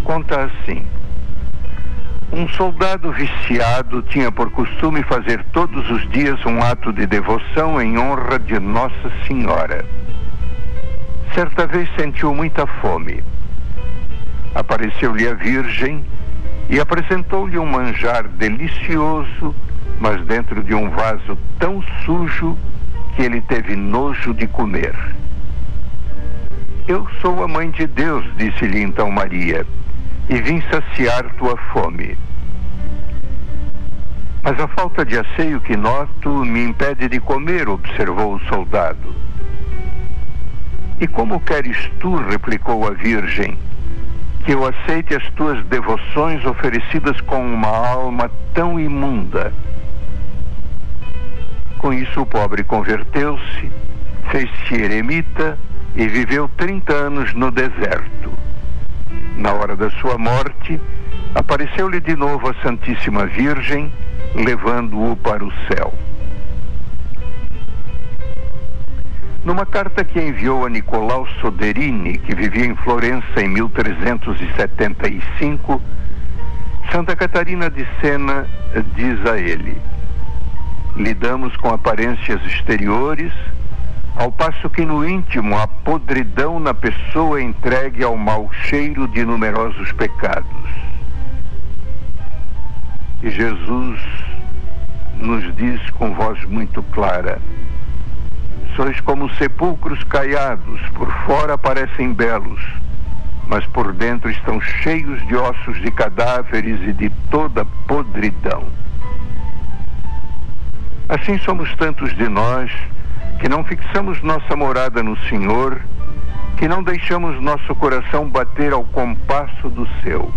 conta assim: um soldado viciado tinha por costume fazer todos os dias um ato de devoção em honra de Nossa Senhora. Certa vez sentiu muita fome. Apareceu-lhe a Virgem e apresentou-lhe um manjar delicioso, mas dentro de um vaso tão sujo que ele teve nojo de comer. Eu sou a mãe de Deus, disse-lhe então Maria, e vim saciar tua fome. Mas a falta de asseio que noto me impede de comer, observou o soldado. E como queres tu, replicou a Virgem, que eu aceite as tuas devoções oferecidas com uma alma tão imunda? Com isso o pobre converteu-se, fez-se eremita e viveu 30 anos no deserto. Na hora da sua morte, apareceu-lhe de novo a Santíssima Virgem, levando-o para o céu. Numa carta que enviou a Nicolau Soderini, que vivia em Florença em 1375, Santa Catarina de Sena diz a ele: lidamos com aparências exteriores, ao passo que no íntimo há podridão na pessoa entregue ao mau cheiro de numerosos pecados. E Jesus nos diz com voz muito clara: sois como sepulcros caiados, por fora parecem belos, mas por dentro estão cheios de ossos de cadáveres e de toda podridão. Assim somos tantos de nós que não fixamos nossa morada no Senhor, que não deixamos nosso coração bater ao compasso do seu.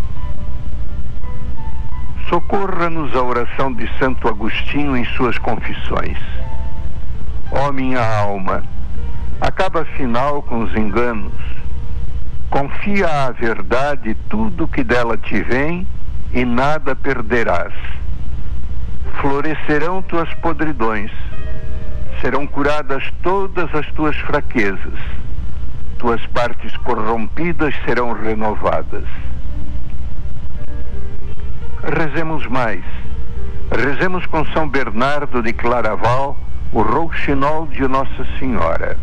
Socorra-nos a oração de Santo Agostinho em suas Confissões. Ó minha alma, acaba afinal com os enganos, confia à verdade tudo que dela te vem e nada perderás. Florescerão tuas podridões, serão curadas todas as tuas fraquezas, tuas partes corrompidas serão renovadas. Rezemos mais, rezemos com São Bernardo de Claraval, o rouxinol de Nossa Senhora.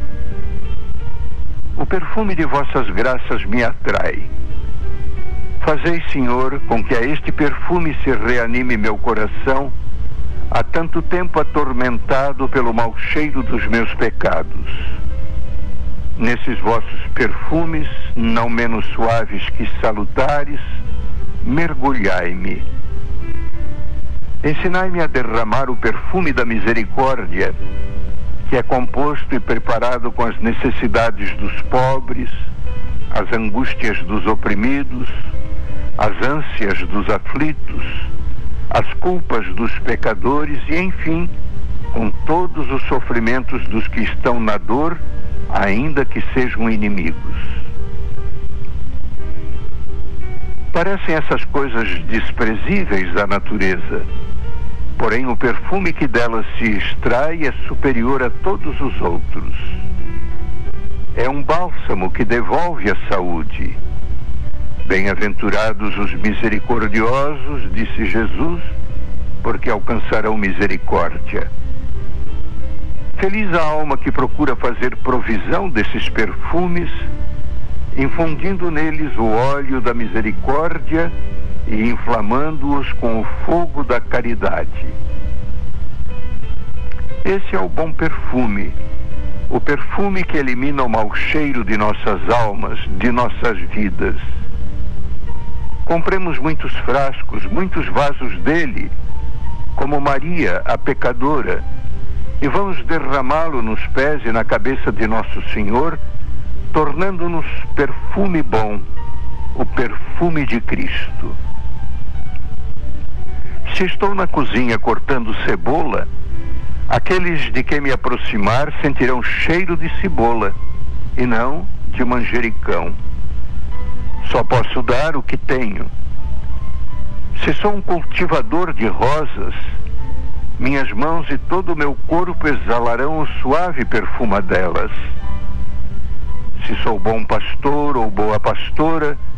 O perfume de vossas graças me atrai. Fazei, Senhor, com que a este perfume se reanime meu coração, há tanto tempo atormentado pelo mau cheiro dos meus pecados. Nesses vossos perfumes, não menos suaves que salutares, mergulhai-me. Ensinai-me a derramar o perfume da misericórdia, que é composto e preparado com as necessidades dos pobres, as angústias dos oprimidos, as ânsias dos aflitos, as culpas dos pecadores e, enfim, com todos os sofrimentos dos que estão na dor, ainda que sejam inimigos. Parecem essas coisas desprezíveis à natureza, porém o perfume que delas se extrai é superior a todos os outros. É um bálsamo que devolve a saúde. Bem-aventurados os misericordiosos, disse Jesus, porque alcançarão misericórdia. Feliz a alma que procura fazer provisão desses perfumes, infundindo neles o óleo da misericórdia e inflamando-os com o fogo da caridade. Esse é o bom perfume, o perfume que elimina o mau cheiro de nossas almas, de nossas vidas. Compremos muitos frascos, muitos vasos dele, como Maria, a pecadora, e vamos derramá-lo nos pés e na cabeça de Nosso Senhor, tornando-nos perfume bom, o perfume de Cristo. Se estou na cozinha cortando cebola, aqueles de quem me aproximar sentirão cheiro de cebola, e não de manjericão. Só posso dar o que tenho. Se sou um cultivador de rosas, minhas mãos e todo o meu corpo exalarão o suave perfume delas. Se sou bom pastor ou boa pastora,